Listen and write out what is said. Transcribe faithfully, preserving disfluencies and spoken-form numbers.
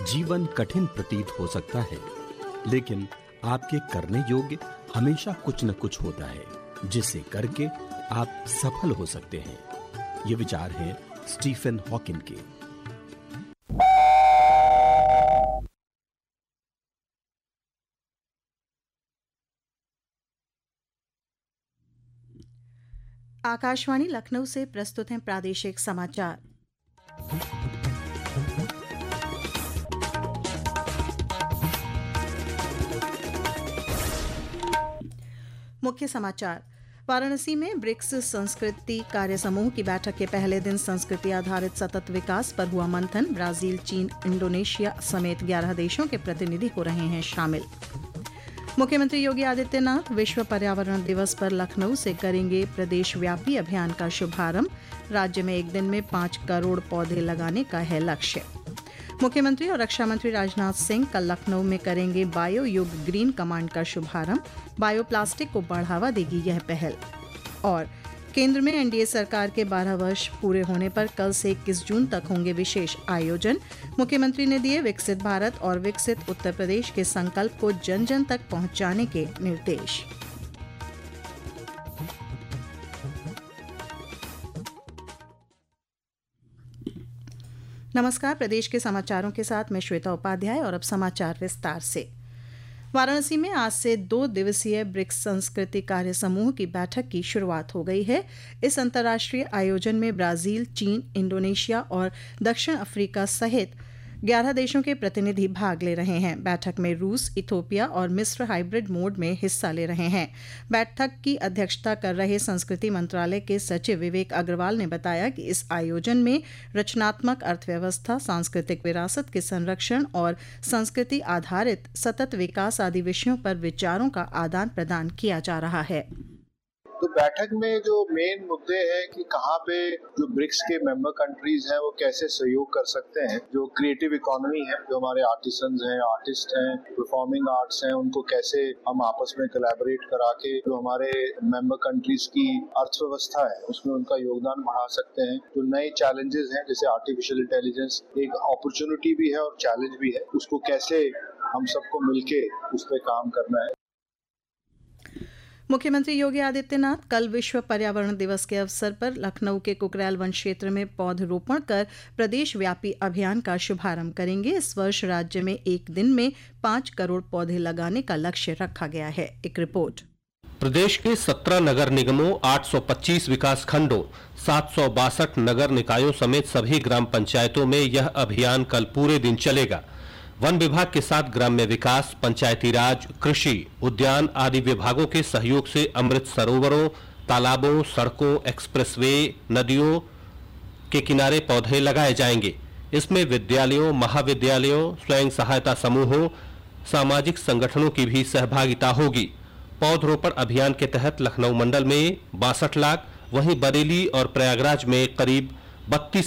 जीवन कठिन प्रतीत हो सकता है, लेकिन आपके करने योग्य हमेशा कुछ न कुछ होता है जिसे करके आप सफल हो सकते हैं। ये विचार हैं स्टीफन हॉकिंग के। आकाशवाणी लखनऊ से प्रस्तुत हैं प्रादेशिक समाचार। मुख्य समाचार। वाराणसी में ब्रिक्स संस्कृति कार्य समूह की बैठक के पहले दिन संस्कृति आधारित सतत विकास पर हुआ मंथन। ब्राजील, चीन, इंडोनेशिया समेत ग्यारह देशों के प्रतिनिधि हो रहे हैं शामिल। मुख्यमंत्री योगी आदित्यनाथ विश्व पर्यावरण दिवस पर लखनऊ से करेंगे प्रदेश व्यापी अभियान का शुभारंभ। राज्य में एक दिन में पांच करोड़ पौधे लगाने का है लक्ष्य। मुख्यमंत्री और रक्षा मंत्री राजनाथ सिंह कल लखनऊ में करेंगे बायो युग ग्रीन कमांड का शुभारंभ। बायो प्लास्टिक को बढ़ावा देगी यह पहल। और केंद्र में एनडीए सरकार के बारह वर्ष पूरे होने पर कल से इक्कीस जून तक होंगे विशेष आयोजन। मुख्यमंत्री ने दिए विकसित भारत और विकसित उत्तर प्रदेश के संकल्प को जन जन तक पहुंचाने के निर्देश। नमस्कार, प्रदेश के समाचारों के साथ मैं श्वेता उपाध्याय और अब समाचार विस्तार से। वाराणसी में आज से दो दिवसीय ब्रिक्स संस्कृति कार्य समूह की बैठक की शुरुआत हो गई है। इस अंतर्राष्ट्रीय आयोजन में ब्राजील, चीन, इंडोनेशिया और दक्षिण अफ्रीका सहित ग्यारह देशों के प्रतिनिधि भाग ले रहे हैं। बैठक में रूस, इथोपिया और मिस्र हाइब्रिड मोड में हिस्सा ले रहे हैं। बैठक की अध्यक्षता कर रहे संस्कृति मंत्रालय के सचिव विवेक अग्रवाल ने बताया कि इस आयोजन में रचनात्मक अर्थव्यवस्था, सांस्कृतिक विरासत के संरक्षण और संस्कृति आधारित सतत विकास आदि विषयों पर विचारों का आदान प्रदान किया जा रहा है। तो बैठक में जो मेन मुद्दे हैं कि कहाँ पे जो ब्रिक्स के मेंबर कंट्रीज हैं वो कैसे सहयोग कर सकते हैं, जो क्रिएटिव इकोनॉमी है, जो हमारे आर्टिसंस हैं, आर्टिस्ट हैं, परफॉर्मिंग आर्ट्स हैं, उनको कैसे हम आपस में कोलैबोरेट करा के जो हमारे मेंबर कंट्रीज की अर्थव्यवस्था है उसमें उनका योगदान बढ़ा सकते हैं। जो नए चैलेंजेस हैं जैसे आर्टिफिशियल इंटेलिजेंस एक अपॉर्चुनिटी भी है और चैलेंज भी है, उसको कैसे हम सबको मिलके उस पर काम करना है। मुख्यमंत्री योगी आदित्यनाथ कल विश्व पर्यावरण दिवस के अवसर पर लखनऊ के कुकरेल वन क्षेत्र में पौधरोपण कर प्रदेश व्यापी अभियान का शुभारंभ करेंगे। इस वर्ष राज्य में एक दिन में पांच करोड़ पौधे लगाने का लक्ष्य रखा गया है। एक रिपोर्ट। प्रदेश के सत्रह नगर निगमों, आठ सौ पच्चीस विकास खंडों, सात सौ बासठ नगर निकायों समेत सभी ग्राम पंचायतों में यह अभियान कल पूरे दिन चलेगा। वन विभाग के साथ ग्राम्य विकास, पंचायती राज, कृषि, उद्यान आदि विभागों के सहयोग से अमृत सरोवरों, तालाबों, सड़कों, एक्सप्रेसवे, नदियों के किनारे पौधे लगाए जाएंगे। इसमें विद्यालयों, महाविद्यालयों, स्वयं सहायता समूहों, सामाजिक संगठनों की भी सहभागिता होगी। पौधरोपण अभियान के तहत लखनऊ मंडल में बासठ लाख, वहीं बरेली और प्रयागराज में करीब बत्तीस